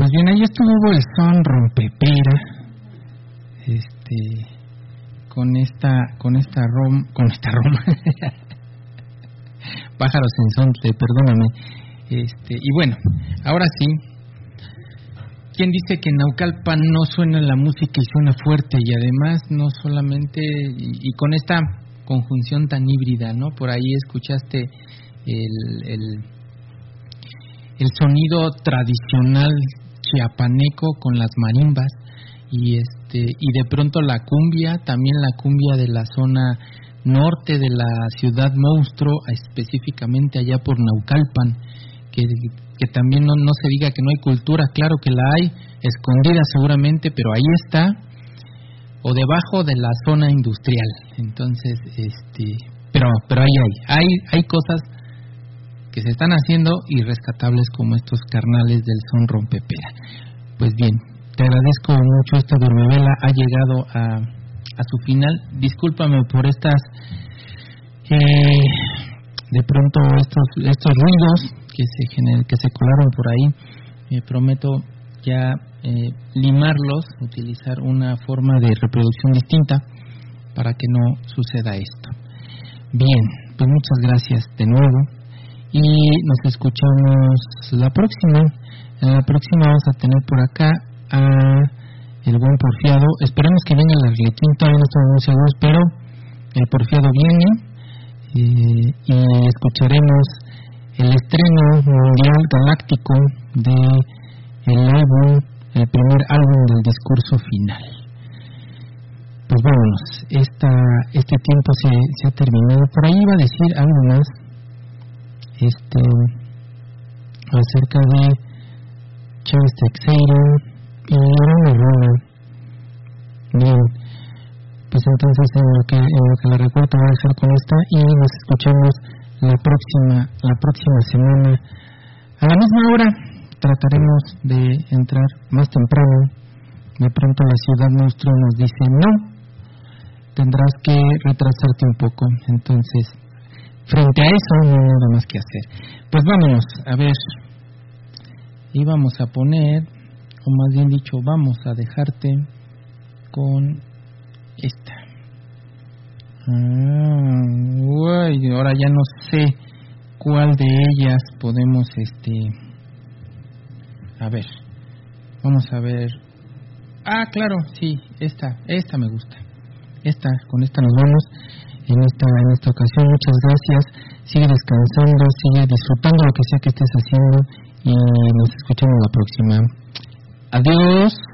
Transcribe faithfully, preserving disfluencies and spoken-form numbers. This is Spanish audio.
Pues bien, ahí estuvo el son rompepera, este, con esta, con esta rom, con esta roma, pájaros en son, perdóname, este, y bueno, ahora sí, ¿quién dice que en Naucalpan no suena la música y suena fuerte? Y además no solamente, y, y con esta conjunción tan híbrida, ¿no? Por ahí escuchaste el, el, el sonido tradicional chiapaneco con las marimbas y este y de pronto la cumbia, también la cumbia de la zona norte de la ciudad monstruo, específicamente allá por Naucalpan, que, que también no, no se diga que no hay cultura, claro que la hay, escondida seguramente, pero ahí está, o debajo de la zona industrial. Entonces, este, pero pero ahí hay, hay, hay cosas que se están haciendo y rescatables como estos carnales del son rompepera. Pues bien, te agradezco mucho, esta Dormivela ha llegado a, a su final. Discúlpame por estas, eh, de pronto estos estos ruidos que se gener, que se colaron por ahí. Eh, prometo ya eh, limarlos, utilizar una forma de reproducción distinta para que no suceda esto. Bien, pues muchas gracias de nuevo. Y nos escuchamos la próxima. En la próxima vamos a tener por acá a el buen Porfiado. Esperemos que venga el Arlequín, todavía no estamos muy seguros, pero el Porfiado viene eh, y escucharemos el estreno mundial galáctico de el álbum, el primer álbum del Discurso Final. Pues vámonos, esta, este tiempo se, se ha terminado. Por ahí iba a decir algo más este acerca de Chávez Teixeira y una rola. Bien, pues entonces en lo que en lo que la recuerdo voy a dejar con esta y nos escuchamos la próxima la próxima semana a la misma hora. Trataremos de entrar más temprano. De pronto la ciudad monstruo nos dice no, tendrás que retrasarte un poco. Entonces, frente a eso no hay nada más que hacer. Pues vámonos, a ver, y vamos a poner, o más bien dicho, vamos a dejarte con esta. Ah, uy, ahora ya no sé cuál de ellas podemos, este, a ver, vamos a ver. Ah, claro, sí, esta, esta me gusta. Esta, con esta nos vamos. En esta, en esta ocasión, muchas gracias. Sigue descansando, sigue disfrutando lo que sea que estés haciendo y nos escuchamos la próxima. Adiós.